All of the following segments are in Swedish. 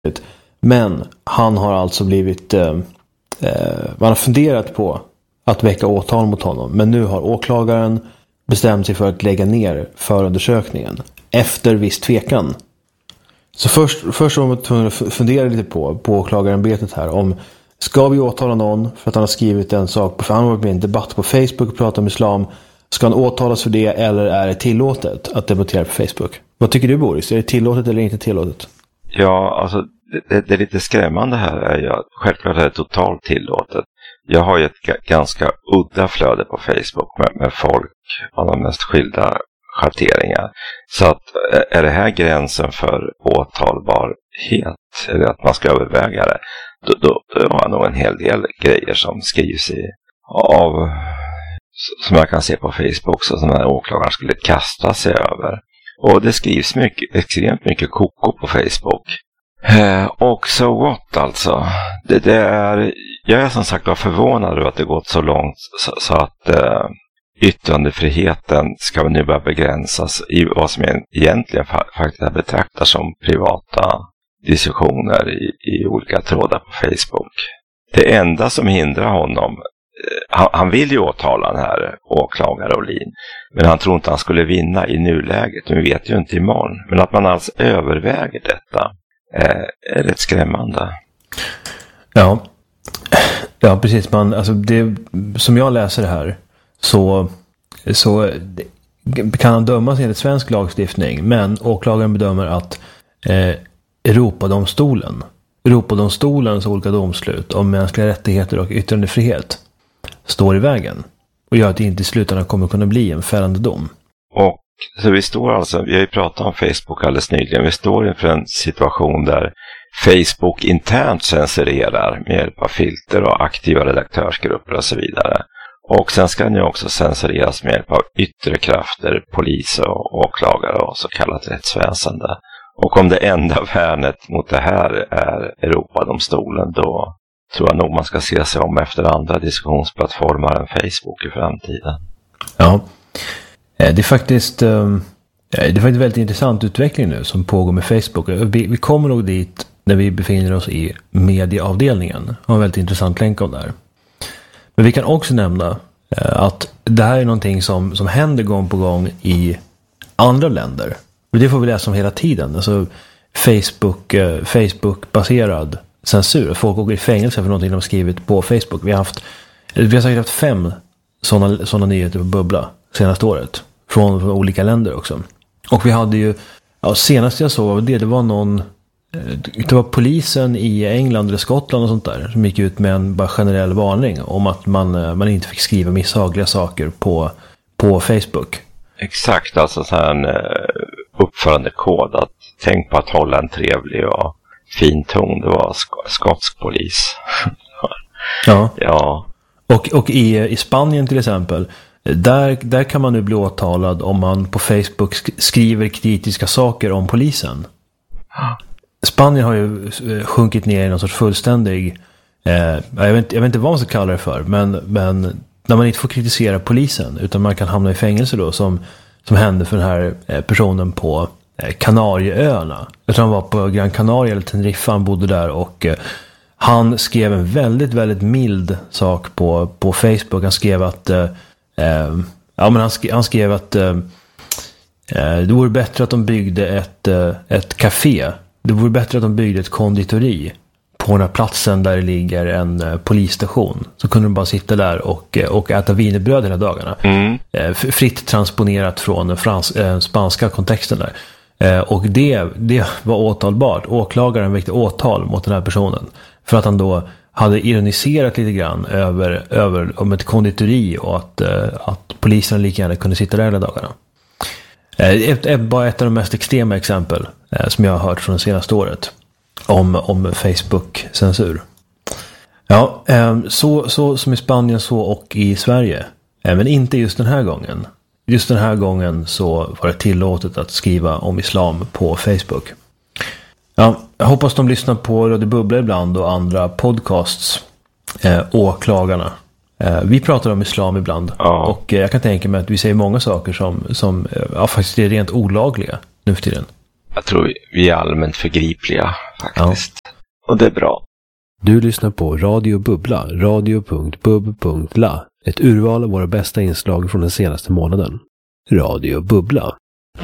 Men han har alltså blivit man har funderat på att väcka åtal mot honom. Men nu har åklagaren bestämt sig för att lägga ner förundersökningen efter viss tvekan. Så först var man tvungen att fundera lite på åklagarämbetet här om ska vi åtala någon för att han har skrivit en sak för han har varit med i en debatt på Facebook och pratat om islam. Ska han åtalas för det eller är det tillåtet att debattera på Facebook? Vad tycker du, Boris? Är det tillåtet eller inte tillåtet? Ja, alltså det är lite skrämmande här är ju att självklart är det totalt tillåtet. Jag har ju ett ganska udda flöde på Facebook med folk av de mest skilda schatteringar. Så att är det här gränsen för åtalbarhet eller att man ska överväga det, då har jag nog en hel del grejer som skrivs som jag kan se på Facebook så som den här åklagaren skulle kasta sig över. Och det skrivs extremt mycket koko på Facebook. Och så gott alltså. Jag är som sagt var förvånad över att det gått så långt så att yttrandefriheten ska nu börja begränsas i vad som egentligen faktiskt betraktas som privata diskussioner i olika trådar på Facebook. Det enda som hindrar honom, han vill ju åtala den här åklagare Olin, men han tror inte han skulle vinna i nuläget. Vi vet ju inte imorgon. Men att man alltså överväger detta är rätt skrämmande. Ja, precis. Alltså det, som jag läser det här så kan han dömas enligt svensk lagstiftning, men åklagaren bedömer att Europadomstolens olika domslut om mänskliga rättigheter och yttrandefrihet står i vägen och gör att det inte i slutändan kommer kunna bli en fällande dom. Och så vi har ju pratat om Facebook alldeles nyligen. Vi står inför en situation där Facebook internt censurerar med hjälp av filter och aktiva redaktörsgrupper och så vidare. Och sen ska den ju också censureras med hjälp av yttre krafter, polis och åklagare och så kallat rättsväsende. Och om det enda värnet mot det här är Europadomstolen, då tror jag nog man ska se sig om efter andra diskussionsplattformar än Facebook i framtiden. Ja, det är faktiskt väldigt intressant utveckling nu som pågår med Facebook. Vi kommer nog dit när vi befinner oss i medieavdelningen. Har en väldigt intressant länk om det här. Men vi kan också nämna att det här är någonting som händer gång på gång i andra länder. Det får vi läsa om hela tiden. Alltså Facebook-baserad censur. Folk åker i fängelse för någonting de har skrivit på Facebook. Vi har säkert haft 5 sådana nyheter på Bubbla senaste året. Från olika länder också. Och vi hade ju, senast jag såg det var polisen i England eller Skottland och sånt där som gick ut med en bara generell varning om att man inte fick skriva misshagliga saker på Facebook. Exakt, alltså så här en uppförandekod att tänk på att hålla en trevlig och fin ton. Det var skotsk polis. Ja. Och i Spanien till exempel, där kan man nu bli åtalad om man på Facebook skriver kritiska saker om polisen. Spanien har ju sjunkit ner i någon sorts fullständig jag vet inte vad man ska kalla det för, men när man inte får kritisera polisen utan man kan hamna i fängelse då som hände för den här personen på Kanarieöarna. Jag tror han var på Gran Canaria eller Teneriffa, han bodde där och han skrev en väldigt, väldigt mild sak på Facebook. Han skrev att han skrev att det vore bättre att de byggde ett café. Det vore bättre att de byggde ett konditori på den här platsen där det ligger en polisstation. Så kunde de bara sitta där och äta wienerbröd hela dagarna. Fritt transponerat från den spanska kontexten där. Och det var åtalbart. Åklagaren väckte åtal mot den här personen. För att han då hade ironiserat lite grann över om ett konditori och att poliserna lika gärna kunde sitta där hela dagarna. Bara ett av de mest extrema exempel som jag har hört från det senaste året om Facebook-censur. Ja, så som i Spanien så och i Sverige. Men inte just den här gången. Just den här gången så var det tillåtet att skriva om islam på Facebook. Ja, jag hoppas de lyssnar på Radio Bubbla ibland och andra podcasts. Åklagarna. Vi pratar om islam ibland. Ja. Och jag kan tänka mig att vi säger många saker som faktiskt är rent olagliga nu för tiden. Jag tror vi är allmänt förgripliga faktiskt. Ja. Och det är bra. Du lyssnar på Radio Bubbla, radio.bub.la. Ett urval av våra bästa inslag från den senaste månaden. Radio Bubbla.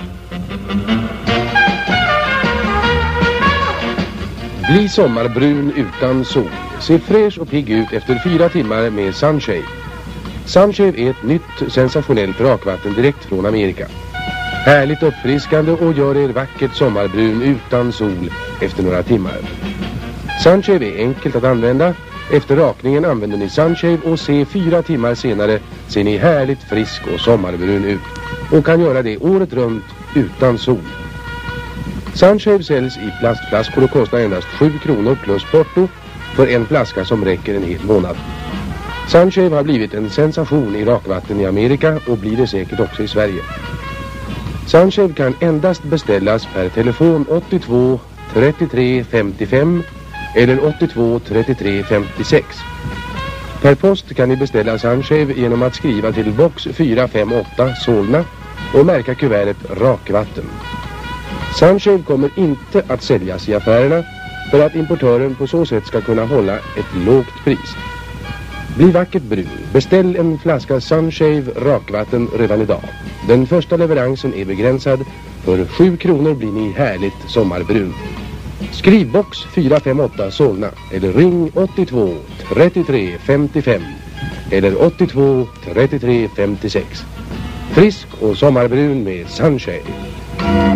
Bli sommarbrun utan sol. Se fräsch och pigg ut efter 4 timmar med Sunshave. Sunshave är ett nytt sensationellt rakvatten direkt från Amerika. Härligt uppfriskande och gör er vackert sommarbrun utan sol efter några timmar. Sunshave är enkelt att använda. Efter rakningen använder ni Sunshave och se 4 timmar senare ser ni härligt frisk och sommarbrun ut. Och kan göra det året runt utan sol. Sunshave säljs i plastflaskor och kostar endast 7 kronor plus porto för en flaska som räcker en hel månad. Sunshave har blivit en sensation i rakvatten i Amerika och blir det säkert också i Sverige. Sunshave kan endast beställas per telefon 82 33 55 eller 82 33 56. Per post kan ni beställa Sunshave genom att skriva till box 458 Solna och märka kuvertet rakvatten. Sunshave kommer inte att säljas i affärerna för att importören på så sätt ska kunna hålla ett lågt pris. Bli vackert brun. Beställ en flaska Sunshave rakvatten redan idag. Den första leveransen är begränsad. För 7 kronor blir ni härligt sommarbrun. Skriv box 458 Solna eller ring 82 33 55 eller 82 33 56. Frisk och sommarbrun med Sunshave.